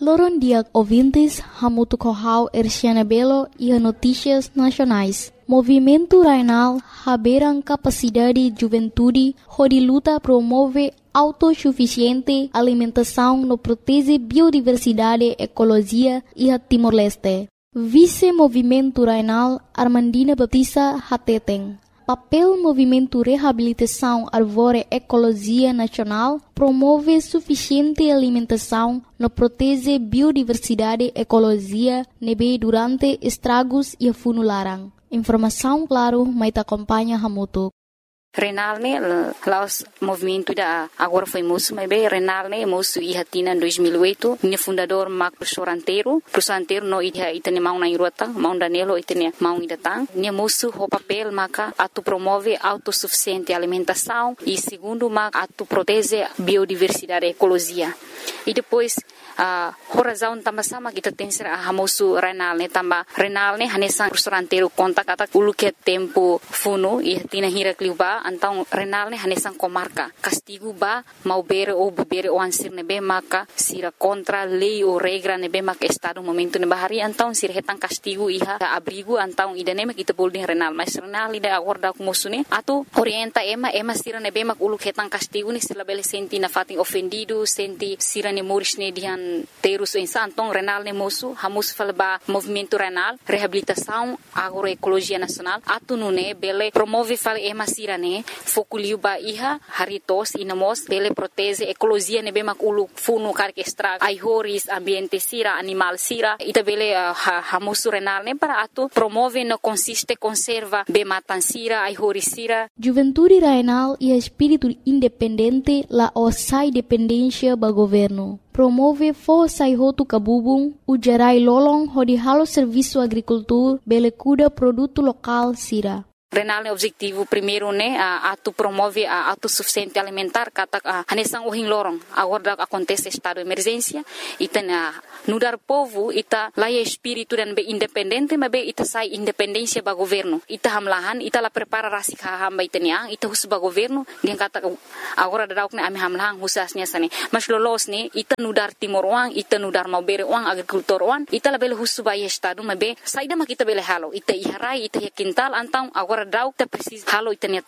Loron dia ouvintes, Hamutu Kohau Erciana Belo e Notícias Nacionais. Movimento Rainal haberam capacidade juventude, onde luta promove autossuficiente alimentação no protege biodiversidade, ecologia e a Timor-Leste. Vice-Movimento Rainal Armandina Batista Hateteng. Papel Movimento Reabilitação Árvore Ecologia Nacional promove suficiente alimentação no protege biodiversidade ecologia nebe durante estragos e funularan. Informação claro, mas acompanha Hamutu. Renal laos movimento da agora foi moço, mas bem Renal moço e hatina 2008, ni fundador Mark professor anteiro no itane mau na irota, mau danelo itane mau idatang, ni moço o papel maka atu promove autossuficiente alimentação e segundo maka atu protege biodiversidade ecologia. E depois razão também sama kita tem ser hamosu renal tamba renal hanesang professor anteiro kontak kata ulu ke tempo funo e tina hira kliuba então renal hanesang comarca castigo ba mau bere ou bebere o ansir nebe maka sira contra lei ou regra nebe maka estado momento ne bahari então sira hetang castigo iha abrigo então idane kita bolding renal mas renal ida agora ku musune atu orienta ema sira nebe mak ulu hetang castigo ni sila bele senti na fating ofendido senti sira ne moris ne dihan terus então renal ne moço hamus falba movimento renal reabilitação agroecologia nacional atu nune bele promove fal emasira ne foculiu ba iha haritos inamos bele protege ecologia ne be makulu funu karke estrag ai horis ambiente sira animal sira ita bele hamus renal ne para atu promove no consiste conserva be matan sira ai horis sira juventude renal e espírito independente la osai dependência ba governo promove força e roto cabubung, o gerai lolong hodi halo serviço agricultura, bele cuida produto local sira. Renal objetivo primeiro né atu promove a autossuficiente alimentar kata hanesang uhing lorong agora acontece estado de emergência ita nudar povo ita laia espírito dan be independente mas be ita sai independência ba governo ita hamlahan ita la prepara rasik hamba itania ita hus ba governo dia kata agora dauk ne ami hamlahan husasnya sane mas lolos ne ita nudar timor uang ita nudar mau bere uang agrikultor uang ita la bele hus ba estado mas be saida ma kita bele halo ita iharai ita kintal antang agora dauk ta precisa halo itania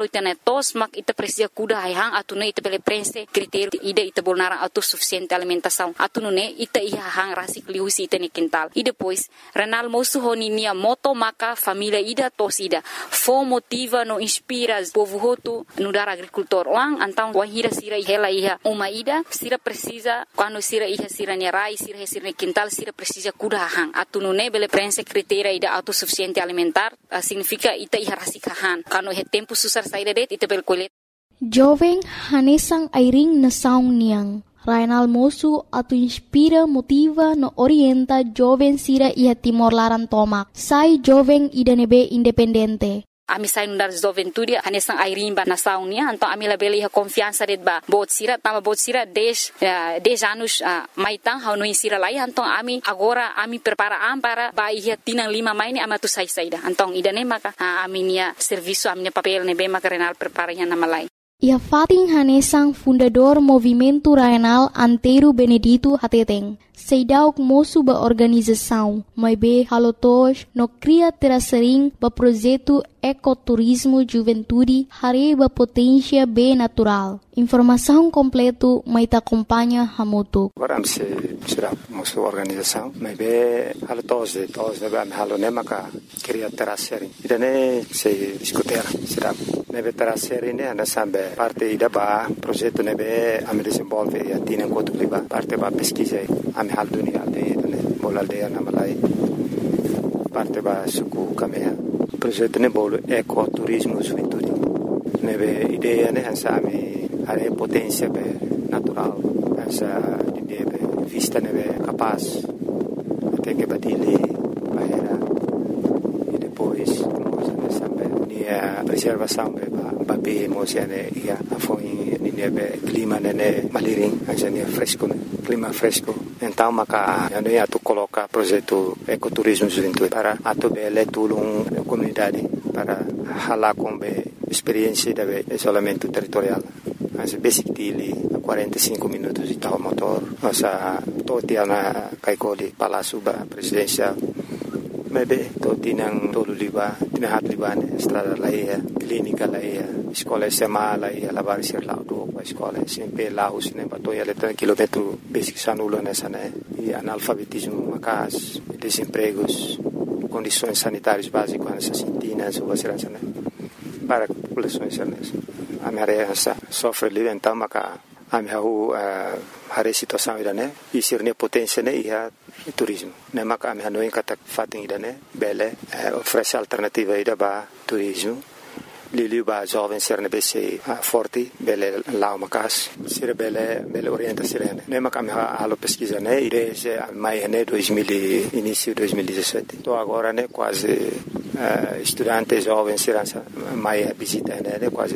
tos mak ita precisa kuda hayang atune ita bele prense critério ida ita bolnara autossuficiente alimentação atune ita hang rasik liusi itani quintal e depois renal moço honinia moto maka família ida tosida fo motiva no inspira povo roto no dar agricultor lang antang wahira sira hela iha uma ida sira precisa quando sira iha sira nerai sira quintal sira precisa kuda hang atunune bele prense criteria ida autossuficiente alimentar significa ita iha rasik hang quando he tempo susar saída det ita bel kolet jovem hanesang airing na saung niang Rainal moço atu inspira, motiva, no orienta jovem sira ia Timor Laran tomak. Sai jovem ida nebe independente. Ami sai nundar juventude hanesang airimba na saunia então ami labele ha confiança det ba bot sira 10 anos maitang hau sira lai então ami agora ami prepara para ba ia tinang 5 maini ama tu sai saida então ida ne maka ami nia serviço ami papel ne be maka renal prepara ya nama lai. Ia fating hanesang fundador Movimento Rainal Anteiro Benedito Hateteng. Seidauk moço ba organização, mas be halotos no cria terasering ba projeto ecoturismo juventude hari ba potência be natural. Informação completo mai ta acompanha Hamutu. Agora se será moço organização, mas be halotos ba halo nemaka cria terasering. Idane se discutir será nebe terasering ne anda sambe parte ida ba projeto nebe ame desenvolve e atina enquanto liba parte ba pesquisa ame hal dunia de bola aldea na malai parte ba suku kamea projeto ne bolo ecoturismo juventude nebe ideia ne hansa ame are potência be natural hansa ideia be vista nebe capaz até que batile bahera e depois a preservação ba be mosiane ia foi nebe clima nene maliring hansa fresco clima fresco então maka yani atu coloca projeto ecoturismo juventude para atu bele tulung comunidade para hala com experiência de isolamento territorial mas basic dele 45 minutos de tal motor nossa totia na kaikoli Palácio Presidencial. Maybe to tinang tolu liba, tinahat liba ne estrada laia, clínica laia, escola SMA laia, lavar ser laudo, escola SMP laus ne batoia letra quilômetro basic sanulo nessa né, e analfabetismo macas, desempregos, condições sanitárias básicas nessa sintinas ou segurança né, para populações nessa. A minha área sofre ali então maca a minha a situação ida né, e ser ne potência né ia turismo. Ne maka a minha noin kata fating ida né, bele oferece alternativa ida ba turismo. Lili ba jovem ser ne bese forte bele lao macas ser bele orienta sirene. Ne maka a minha alo pesquisa né, desde mai né 2000 início 2017. Tô agora né quase estudante jovem serança mai visita né quase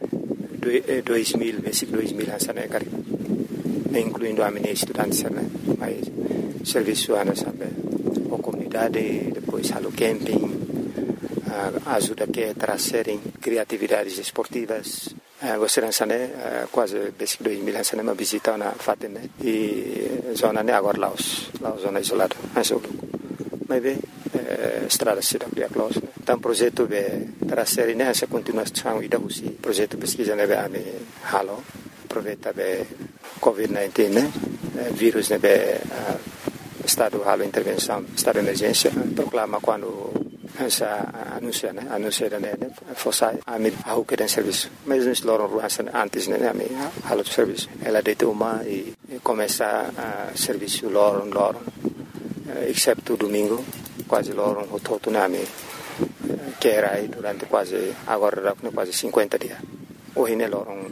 2000 basic 2000 essa né cari. Incluindo a minha estudante né, mais serviço ana sabe, a comunidade depois halo camping, ajuda que trazerem criatividades esportivas. Você não sabe quase basic 2000 essa né uma visita na fatem né e zona né agora Laos zona isolada, mas mas bem estrada se dá close. Então projeto de trazer né essa continuação e da usi projeto pesquisa né a me halo aproveita de COVID-19 né vírus né estado halo intervenção estado de emergência proclama quando essa anuncia né fosse a me ao que tem serviço mas nós loram antes né a me halo serviço ela deita uma e começa a serviço loram exceto domingo quase loram o todo na me que era aí durante quase agora quase 50 dias hoje né loram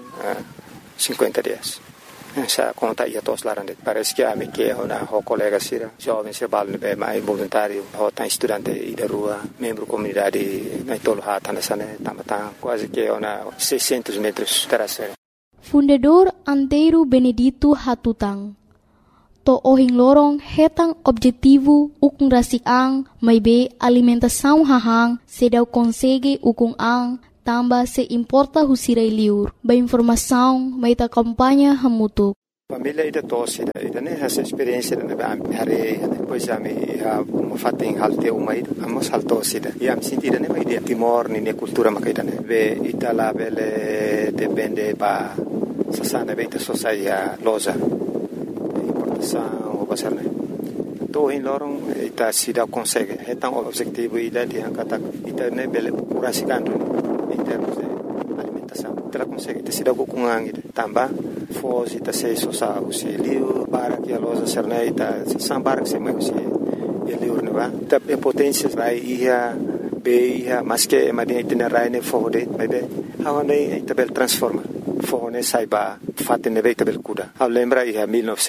50 dias. Essa conta ia todos lá dentro. Parece que a minha que o colega sira jovem se bala bem mais voluntário, o tá estudante e da rua, membro comunidade na tolo hata nessa né, tá quase que 600 metros terasera. Fundador Antero Benedito Hatutang. To ohing lorong hetang objetivo ukung rasik ang may be alimentação hahang sedaw konsege ukung ang tamba se importa husirai liur. Ba informação may ta kampanya hamutuk. Família ida tosse ida né essa experiência né hari depois a me uma fating halte uma ida amos haltosse ida e am sentida né mai dia timor ni cultura makaida né ve itala bele depende ba sasana be ita sosaia loja importação o basar né to in lorong ita sida consegue hetang objetivo ida dia kata ita né bele curasikandu em termos de alimentação ela consegue te sida kukungang ida tamba fozi ta sei sosa usi liu para que a loja sernei ta sambar que se mai usi liu ne va ta potência vai ia be ia mas que madia itinerário ne fode bebe hawane ita bel transforma fone saiba fatte ne veita bel kuda a lembra ia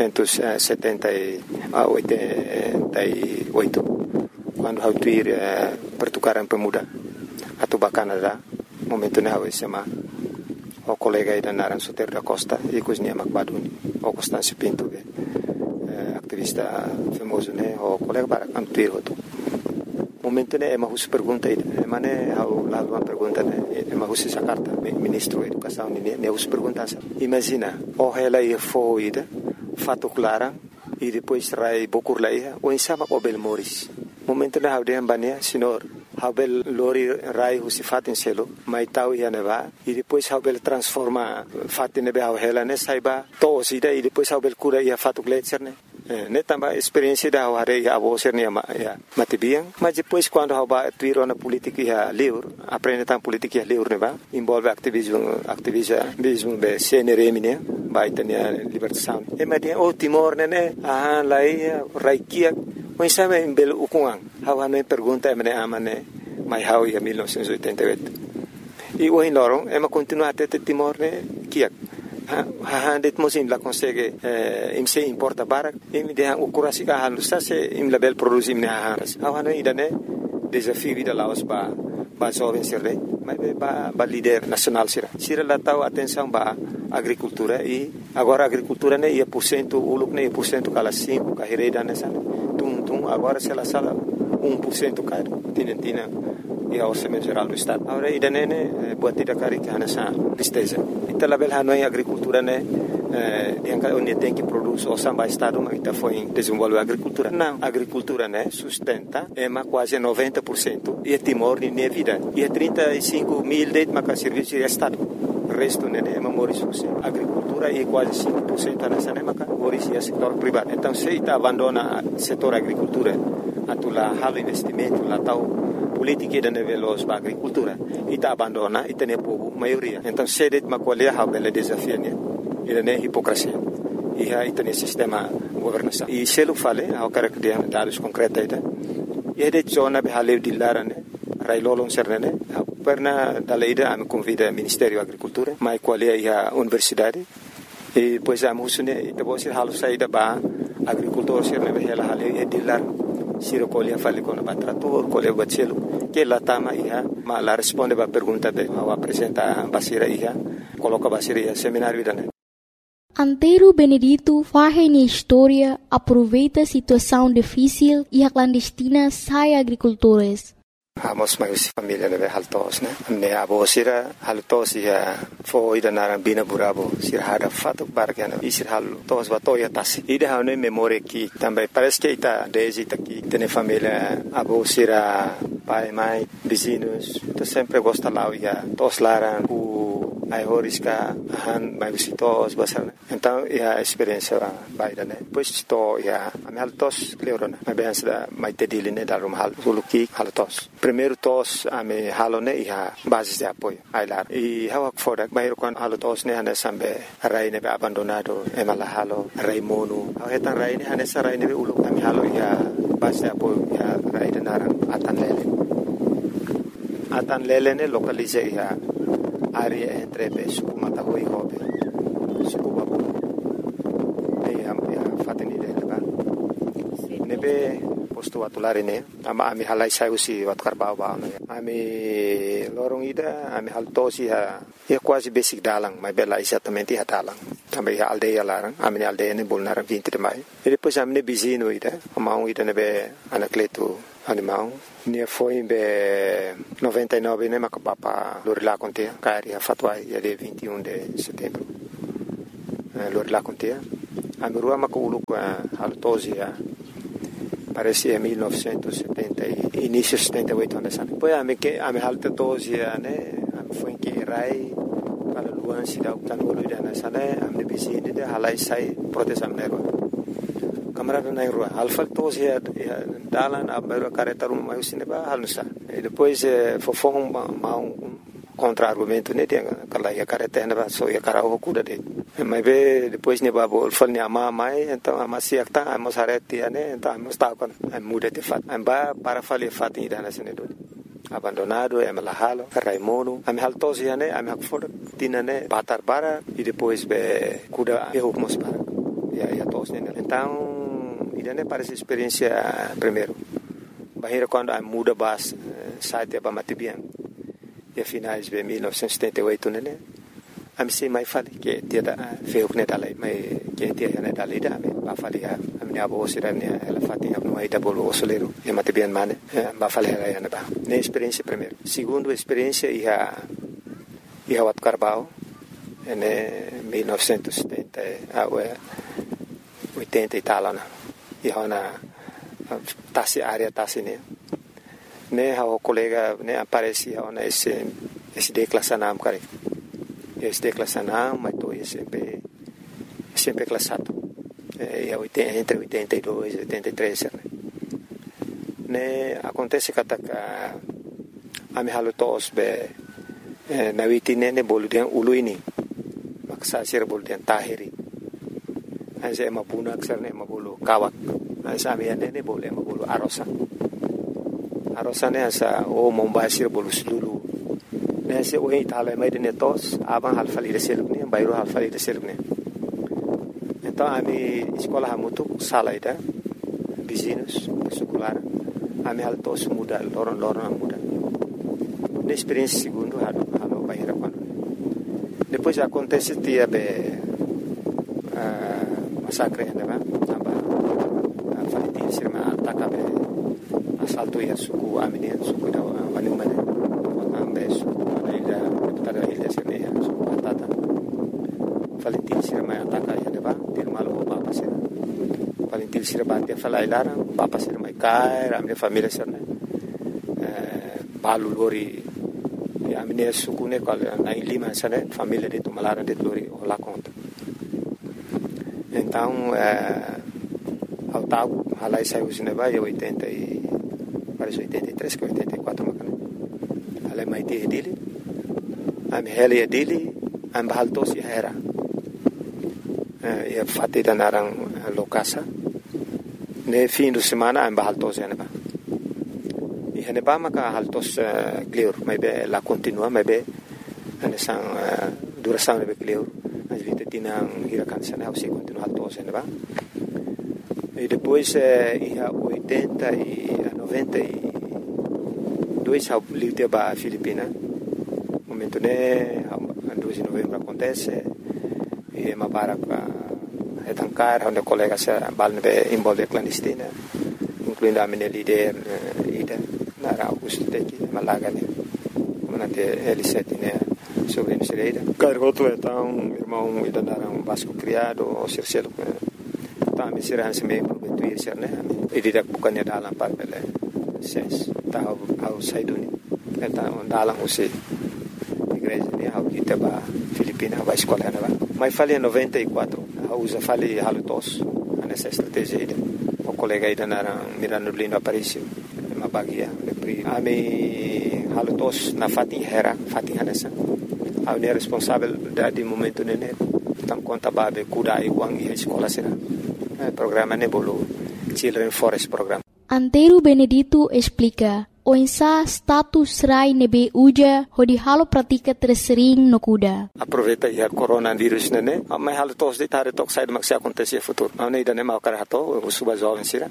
1978 quando hau tuir pertukaran pemuda atau Canada momento ne hau sema o colega ida naran Soter da Costa e cozinha Macbaduni o Constâncio Pinto ativista famoso né o colega para cantuir hoto momento ne ema hus pergunta ida mane hau lá uma pergunta né ema hus essa carta ministro da educação ne hus pergunta imagina o ela ia foida fato clara e depois rai bokur laia o insama o bel moris momento ne hau de ambania senhor Habel lori rai husi fatin selo mai tau ia neva e depois habel transforma fatin nebe hau hela ne saiba to sida e depois habel cura ia fatu gletser ne tamba experiência da hare ia avoser ne ya matibiang mas depois quando haba tuiro na política ia livre aprende tam política ia livre neva envolve activismo be CNRM ne vai ter libertação e madia o Timor ne lai raikia o insame bel ukungang hawane pergunta emane amane mai hau ia 1988 e o lorong ema continuate te Timor ne kiak det mosim la consegue imse importa barak imi de o kurasi ka halusa se im label produzim ne hawane idane desafio vida Laos ba jovem sirre mai ba líder nacional sira la tau atenção ba agricultura e agora agricultura ne ia % uluk ne % kala 5 ka hereda ne sana tum agora se la sala 1% caro tinentina e a orçamento geral do estado agora ida ne buat tidak kari que hanasa tristeza ita label hanoi agricultura ne onde tem que produzir o samba estado, mas está foi desenvolver a agricultura. Não, a agricultura, né, sustenta quase 90% e Timor nem vida. E 35 mil de serviço de estado. O resto né, é memória a agricultura e quase 5% nessa né, memória é setor privado. Então se está abandona o setor agricultura, atula halo investimento, lá tal política de nível da agricultura, e está abandona e tem povo maioria. Então se det macolia há bela desafio né, e é hipocrisia. E aí tem sistema governação. E se eu falei, eu quero que dê dados concretos e é de zona behaleu de lara né, railolong serne pernah dalaida am convida Ministério da Agricultura, mas qual é a universidade e pois a musune ita bosir halu saída ba agricultor serne behela hale e dilar siro colia fale com a trator colia bachelo que lá tama ia ma la responde ba pergunta be ao apresenta basira ia coloca basira ia seminário dane. Antero Benedito faz na história aproveita a situação difícil e a clandestina sai agricultores. Hamos mais família né haltos né me abo sira haltos ia foi da naran bina burabo sira hada fato bargana e sira haltos batoya tas ida hane memória que também parece que está desde aqui tem família abo sira pai mãe vizinhos então sempre gosta lá ia tos laran o ai horisca han mais visitos basar então a experiência baida né pois to ia a haltos leorona mas bem da mais tedile da rum hal suluki haltos primeiro tos ame halone ia basis de apoio ailar e hawak foda bairo kan halotos ne hane sambe rai ne abandonado emala halo rai monu hetan rai ne hane sarai ne ulu ame halo ia basis de apoio ia rai de naran atan lele ne localize ia área entre suku matahoi hobe suku babu e am fateni de ba nebe posto atulare ne ama ami halai sai usi wat karbau ba ami lorong ida ami haltosi ha quase basic dalang mai bela exatamente ha dalang também a aldeia larang ami aldeia ne bolnaram 20 de maio e depois ami ne bizino ida amau ida nebe anacleto animal ne foi be 99 ne makapapa lorila contea cari a fatwai ya de 21 de setembro lorila contea ami rua makulu haltosi ha parece 1970 início 78 anos sabe poi a me halte tosi ne am foi que rai para luan sida utanolo dana sana am de bizine de halai sai protesam nero kamera na rua alfa tosi dalan abero caretarum mai usine ba halsa e depois fofon mau contra-argumento ne tem aquela ia caretena ba so ia cara o cuda de mas depois ne babo fal ne ama mai então ama siakta amos areti ne então amos ta con muda de fat amba para fale fat ida na sene do abandonado e malahalo raimono am haltos ne am hakfor tinane batar para e depois be cuda e hukmos para ia tos ne então ida ne parece experiência primeiro bahira quando am muda bas site ba matibian e finais de 1978 né am sei mai fale que dia da feu ne dalai mai que dia ne dalai da ba fale a minha avó sira ne ela fatinha no aí da bolo osoleiro e mate bem mane ba fale ela ne ba ne experiência primeiro segundo experiência ia wat Carbau ne 1970 a 80 e tal na e ona tasi área tasi ne o colega ne aparecia ona esse declassanam cara esse declassanam mas tô sempre classado e entre 82 e 83 ne acontece que a me halo tos be na witine ne boludian uluini maksa sir boludian tahiri anse mabuna aksar ne mabulu kawak anse ne bolu mabulu arosane asa o mombasir bolus dulu nese o itala mai de netos aban halfali de selugni bairo halfali de selugni então ami escola hamutu sala ida vizinhos secular ami haltos muda loron muda de experiência segundo halo baira quando depois acontece dia be massacre né aba falitin sirma atakabe assalto ia suku amine suku da wani mane ambe suku ida tada ilha sene suku tata falitin sirma ataka filho se rebate a falar lá, papa se mai cair, a minha família se balu lori, a minha sucune qual na Lima se família de Tumalara de lori lá conta. Então, ao tago, lá saiu o cinema em 83 que 84 macana. Ela mai te dele, a minha hele dele, a bahaltos e era. E fatti da narang lokasa. Ne fim de semana a bahaltos e neba. E neba maka haltos clear, mai be la continua, mai be anesang duração nebe clear. Mas vinte tinang hirakan sana, ao se continua haltos e neba. E depois ia 80 e 92 ao livre ba Filipina. Momento ne 2 de novembro acontece e mabara etancar onde colega se balne envolve clandestina, incluindo a minha líder ida na Augusto Teki Malaga ne manate L7 ne sobre Misereira. Cargoto então irmão ida na Vasco criado o Circelo tá me será se membro do ir né e dirá bukannya dalam par bele ses tá ao saiduni então dalam você igreja ne ao kita ba Filipina ba escola na ba mas falei 94 a usa falei halutos nessa estratégia o colega ida na Mirano Lindo Aparicio uma bagia a me halutos na fatin hanessa a ne responsável da de momento ne tam conta babe kuda iwang e escola será programa nebolo Children Forest Program. Antero Benedito explica o insa status rai nebe uja hodi halo pratika tersering no kuda. Aproveita ya coronavírus nene, mas halo tos de tare tok sai maksi acontecer futuro. Não nem dane mau karato, o suba jovem sira.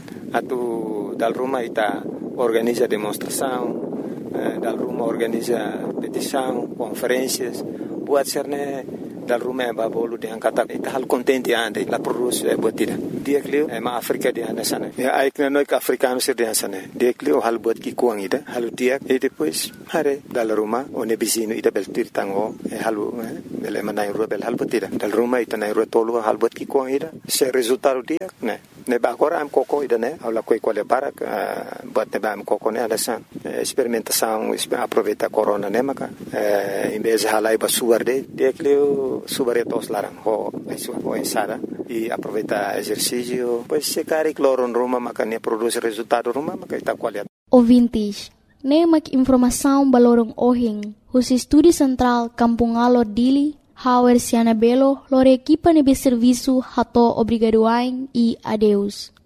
Atu dal Roma ita organiza demonstração, dal Roma organiza petição, conferências, buat serne dal Roma ba bolu de angkata ita hal contente ande la produce botida. Dia klio ma Afrika de anasana. Ya aikna noi ka africano sir de anasana. Dia klio hal bot ki kuang ida, hal dia e depois hare dal Roma one bisino ida bel tirtango e halu bel manai rubel hal botida. Dal Roma ita nai rotolo hal bot ki kuang ida. Se resultado dia ne ba agora am coco ida ne aula coi quale barak bot ne ba am coco ne adasan experimentação aproveita corona ne maka em vez de halai ba suarde dia klio subaretos larang ho ensada e aproveita exercício pois se cari cloro Roma maka ne produz resultado Roma maka ita qualidade. Ouvintes, ne mak informação balorong ohing, os estúdio central Kampung Alor Dili, Hauer Siana Belo, lor equipa nebe serviço hato obrigadoain e adeus.